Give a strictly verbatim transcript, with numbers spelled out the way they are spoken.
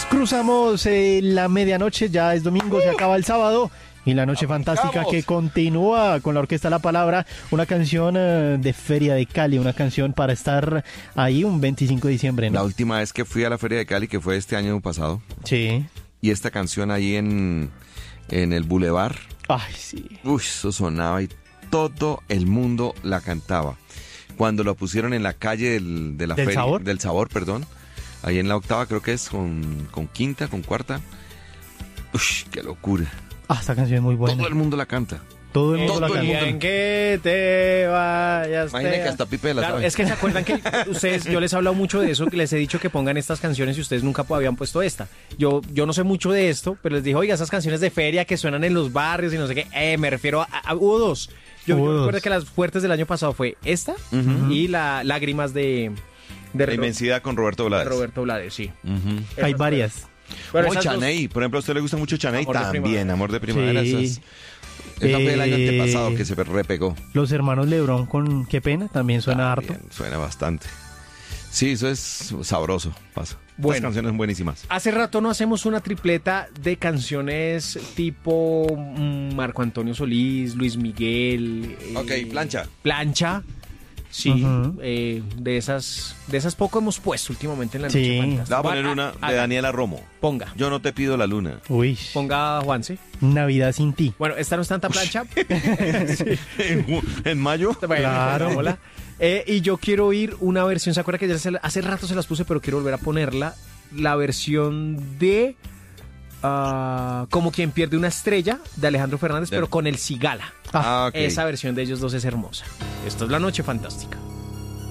Cruzamos eh, la medianoche, ya es domingo, se acaba el sábado. Y la noche Arrancamos. fantástica que continúa con la Orquesta La Palabra, una canción eh, de Feria de Cali, una canción para estar ahí un veinticinco de diciembre, ¿no? La última vez que fui a la Feria de Cali, que fue este año pasado, Sí. y esta canción ahí en, en el Boulevard, Ay, sí. uy, eso sonaba y todo el mundo la cantaba. Cuando lo pusieron en la calle del, de la ¿Del feria, Sabor? del Sabor, perdón, ahí en la octava creo que es, con, con quinta, con cuarta, uy, qué locura. Ah, esta canción es muy buena. Todo el mundo la canta. Todo el mundo todo la el canta. mundo. En que te vayas. Imagina te- que hasta Pipe la Claro, sabe. es que se acuerdan que ustedes, yo les he hablado mucho de eso, que les he dicho que pongan estas canciones y ustedes nunca habían puesto esta. Yo, yo no sé mucho de esto, pero les dije, oiga, esas canciones de feria que suenan en los barrios y no sé qué, eh, me refiero a, a- hubo dos. Yo, Hubo yo dos. recuerdo que las fuertes del año pasado fue esta y la Lágrimas de, de La Ro- inmensidad con Roberto de Blades. Roberto Blades, sí. Ujú. Hay Esas varias. Pero Como esas dos- Chaney, por ejemplo, a usted le gusta mucho Chaney Amor de también, primavera. Amor de Primavera. Sí. Esas, esa fue el año Eh, antepasado que se repegó. Los hermanos Lebrón con Qué Pena también suena harto. También, suena bastante. Sí, eso es sabroso, pasa. Bueno. Estas canciones son buenísimas. Hace rato no hacemos una tripleta de canciones tipo mm, Marco Antonio Solís, Luis Miguel. eh, Ok, plancha. Plancha. Sí, Ujú. eh, de esas de esas poco hemos puesto últimamente en la noche Sí. fantástica. Le voy a poner Juan, una ah, de ah, Daniela Romo. Ponga, Yo no te pido la luna. Uy. ponga Juanse. Navidad sin ti. Bueno, esta no es tanta plancha. en, ju- en mayo. Bueno, Claro. hola. Eh, y yo quiero oír una versión, ¿se acuerda que ya se la- hace rato se las puse, pero quiero volver a ponerla? La versión de ah, Como quien pierde una estrella de Alejandro Fernández, De- pero con el Cigala. Ah, ok. Esa versión de ellos dos es hermosa. Esto es La Noche Fantástica.